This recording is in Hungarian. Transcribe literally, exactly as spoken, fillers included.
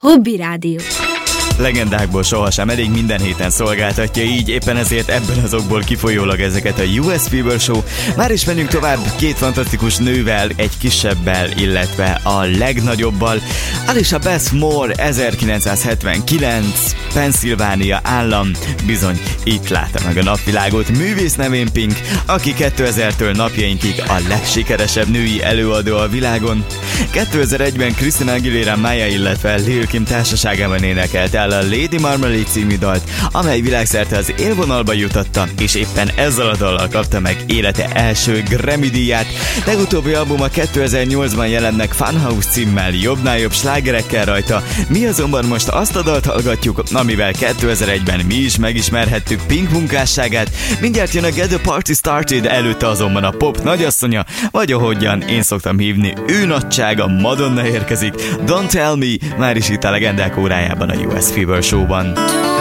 Hobby Rádió. Legendákból sohasem elég, minden héten szolgáltatja, így éppen ezért ebből azokból kifolyólag ezeket a U S Fever Show. Már is menjünk tovább két fantasztikus nővel, egy kisebbel, illetve a legnagyobbal. Alicia Beth Moore, ezerkilencszázhetvenkilenc, Pennsylvania állam, bizony itt látta meg a napvilágot. Művész nevén Pink, aki kétezertől napjainkig a legsikeresebb női előadó a világon. kétezer-egyben Christina Aguilera Maya, illetve Lil Kim társaságában énekelte el a Lady Marmalade című dalt, amely világszerte az élvonalba jutatta, és éppen ezzel a dallal kapta meg élete első Grammy-díját. Legutóbbi albuma kétezer-nyolcban jelent meg Funhouse címmel, jobbnál jobb slágerekkel rajta. Mi azonban most azt a dalt hallgatjuk, amivel kétezer-egyben mi is megismerhettük Pink munkásságát. Mindjárt jön a Get the Party Started, előtte azonban a pop nagyasszonya, vagy ahogyan én szoktam hívni, ő nagysága, Madonna érkezik. Don't Tell Me, már is itt a legendák órájában a U S Fever Show-ban.